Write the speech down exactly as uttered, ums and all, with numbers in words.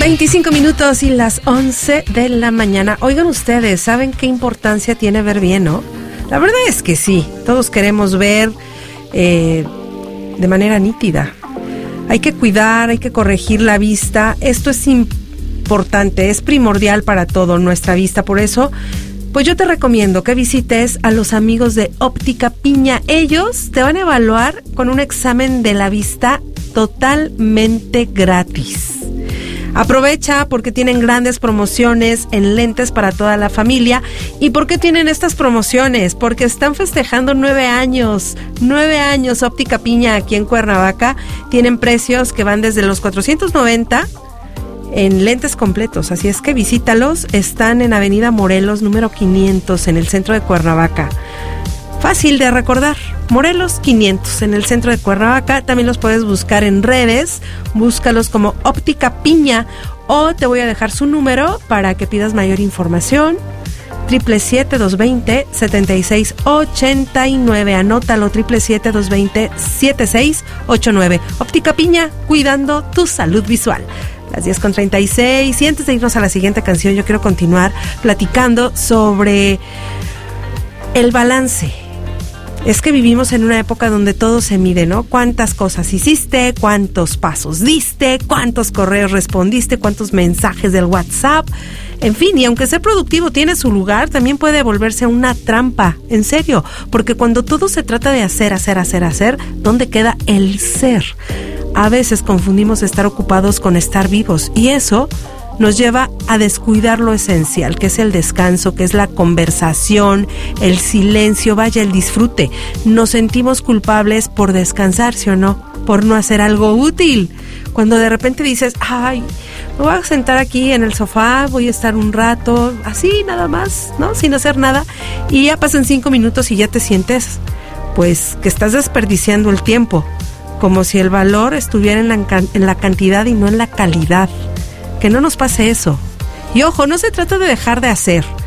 veinticinco minutos y las once de la mañana. Oigan ustedes, ¿saben qué importancia tiene ver bien, no? La verdad es que sí, todos queremos ver eh, de manera nítida. Hay que cuidar, hay que corregir la vista. Esto es importante, es primordial para todo nuestra vista. Por eso, pues yo te recomiendo que visites a los amigos de Óptica Piña. Ellos te van a evaluar con un examen de la vista totalmente gratis. Aprovecha porque tienen grandes promociones en lentes para toda la familia. ¿Y por qué tienen estas promociones? Porque están festejando nueve años. Nueve años Óptica Piña aquí en Cuernavaca. Tienen precios que van desde los cuatrocientos noventa en lentes completos. Así es que visítalos. Están en Avenida Morelos, número quinientos, en el centro de Cuernavaca. Fácil de recordar, Morelos quinientos en el centro de Cuernavaca. También los puedes buscar en redes, búscalos como Óptica Piña, o te voy a dejar su número para que pidas mayor información. siete siete siete, dos dos cero, siete seis ocho nueve, anótalo, siete siete siete, dos dos cero, siete seis ocho nueve. Óptica Piña, cuidando tu salud visual. Las diez con treinta y seis, y antes de irnos a la siguiente canción, yo quiero continuar platicando sobre el balance. Es que vivimos en una época donde todo se mide, ¿no? ¿Cuántas cosas hiciste? ¿Cuántos pasos diste? ¿Cuántos correos respondiste? ¿Cuántos mensajes del WhatsApp? En fin, y aunque ser productivo tiene su lugar, también puede volverse una trampa, en serio. Porque cuando todo se trata de hacer, hacer, hacer, hacer, ¿dónde queda el ser? A veces confundimos estar ocupados con estar vivos, y eso nos lleva a descuidar lo esencial, que es el descanso, que es la conversación, el silencio, vaya, el disfrute. Nos sentimos culpables por descansar, ¿sí o no? Por no hacer algo útil. Cuando de repente dices, ay, me voy a sentar aquí en el sofá, voy a estar un rato, así nada más, ¿no? Sin hacer nada, y ya pasan cinco minutos y ya te sientes, pues, que estás desperdiciando el tiempo, como si el valor estuviera en la, en la cantidad y no en la calidad. Que no nos pase eso. Y ojo, no se trata de dejar de hacer.